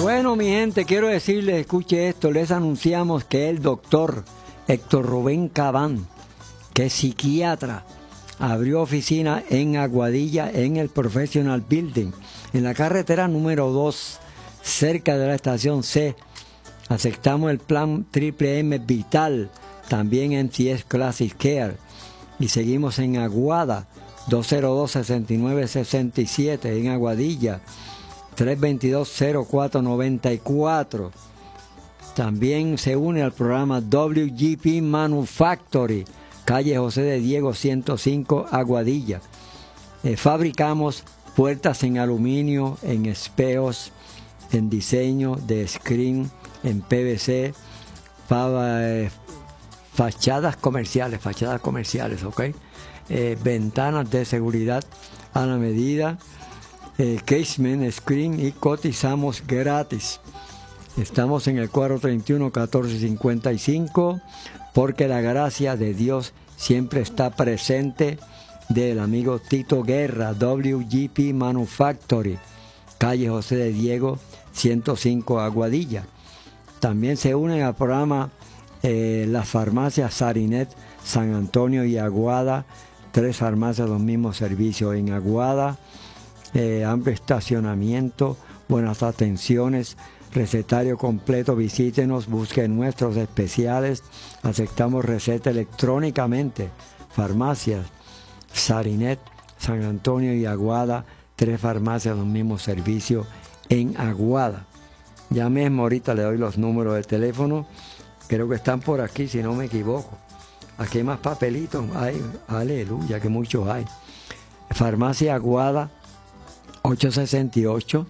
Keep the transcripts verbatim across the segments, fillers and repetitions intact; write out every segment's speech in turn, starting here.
Bueno, mi gente, quiero decirles, escuche esto, les anunciamos que el doctor Héctor Rubén Cabán, que es psiquiatra, abrió oficina en Aguadilla, en el Professional Building, en la carretera número dos, cerca de la estación C. Aceptamos el plan Triple M Vital, también M T S Classic Care, y seguimos en Aguada, dos cero dos, seis nueve seis siete, en Aguadilla, tres dos dos, cero cuatro nueve cuatro. También se une al programa W G P Manufactory, calle José de Diego ciento cinco, Aguadilla. Eh, fabricamos puertas en aluminio, en espejos, en diseño de screen, en P V C, para eh, fachadas comerciales, fachadas comerciales, ¿ok? Eh, ventanas de seguridad a la medida, eh, casement, screen, y cotizamos gratis. Estamos en el cuatro treinta y uno, catorce cincuenta y cinco, porque la gracia de Dios siempre está presente, del amigo Tito Guerra, W G P Manufactory, calle José de Diego ciento cinco, Aguadilla. También se unen al programa eh, las farmacias Sarinet, San Antonio y Aguada, tres farmacias, los mismos servicios en Aguada, eh, amplio estacionamiento, buenas atenciones, recetario completo. Visítenos, busquen nuestros especiales, aceptamos receta electrónicamente. Farmacias Sarinet, San Antonio y Aguada, tres farmacias, los mismos servicios en Aguada. Ya mismo ahorita le doy los números de teléfono, creo que están por aquí si no me equivoco. Aquí hay más papelitos, hay, aleluya, que muchos hay. Farmacia Aguada, ocho sesenta y ocho,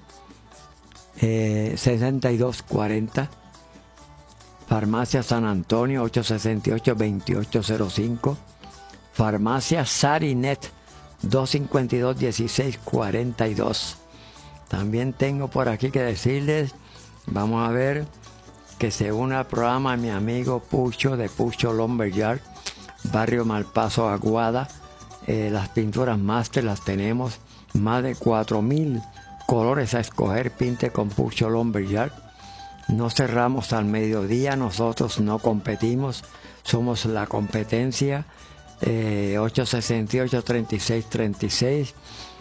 eh, sesenta y dos cuarenta. Farmacia San Antonio, ocho sesenta y ocho, veintiocho cero cinco. Farmacia Sarinet, dos cincuenta y dos, dieciséis cuarenta y dos. También tengo por aquí que decirles, vamos a ver, que se une al programa mi amigo Pucho, de Pucho Lumberyard, barrio Malpaso, Aguada. Eh, las pinturas máster las tenemos, más de cuatro mil colores a escoger. Pinte con Pucho Lumberyard. No cerramos al mediodía, nosotros no competimos, somos la competencia. eh, ocho sesenta y ocho, treinta y seis treinta y seis.